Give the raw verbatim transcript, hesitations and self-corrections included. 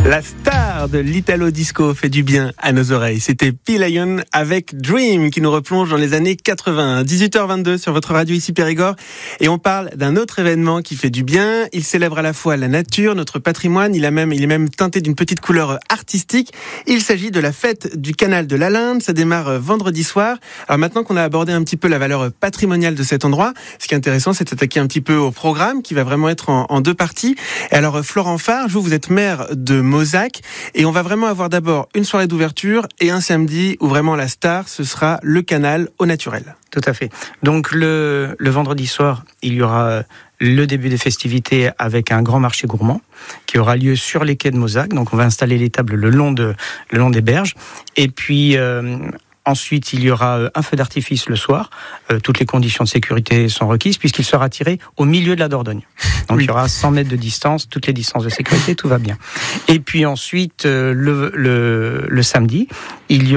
La star de l'Italo Disco fait du bien à nos oreilles. C'était P-Lion avec Dream qui nous replonge dans les années quatre-vingts. dix-huit heures vingt-deux sur votre radio ici Périgord. Et on parle d'un autre événement qui fait du bien. Il célèbre à la fois la nature, notre patrimoine. Il a même, il est même teinté d'une petite couleur artistique. Il s'agit de la fête du canal de la Linde. Ça démarre vendredi soir. Alors maintenant qu'on a abordé un petit peu la valeur patrimoniale de cet endroit, ce qui est intéressant, c'est de s'attaquer un petit peu au programme qui va vraiment être en, en deux parties. Et alors, Florent Farge, vous, vous êtes maire de Mozac et on va vraiment avoir d'abord une soirée d'ouverture et un samedi où vraiment la star, ce sera le canal au naturel. Tout à fait. Donc le, le vendredi soir, il y aura le début des festivités avec un grand marché gourmand qui aura lieu sur les quais de Mozac. Donc on va installer les tables le long, de, le long des berges. Et puis... Euh, Ensuite, il y aura un feu d'artifice le soir. Euh, toutes les conditions de sécurité sont requises puisqu'il sera tiré au milieu de la Dordogne. Donc, oui. Il y aura cent mètres de distance, toutes les distances de sécurité, tout va bien. Et puis ensuite, euh, le, le, le samedi, il y